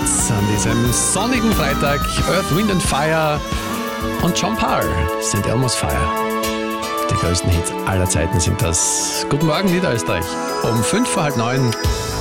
Hits an diesem sonnigen Freitag. Earth, Wind and Fire und John Paul, St. Elmo's Fire. Die größten Hits aller Zeiten sind das. Guten Morgen, Niederösterreich. Um 9:05